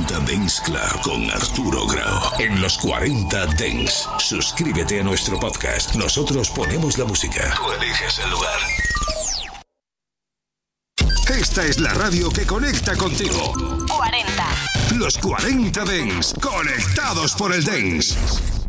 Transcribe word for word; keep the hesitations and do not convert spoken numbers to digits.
cuarenta Dance Club con Arturo Grau. En los cuarenta Dance. Suscríbete a nuestro podcast. Nosotros ponemos la música. Tú eliges el lugar. Esta es la radio que conecta contigo. cuarenta. Los cuarenta Dance. Conectados por el Dance.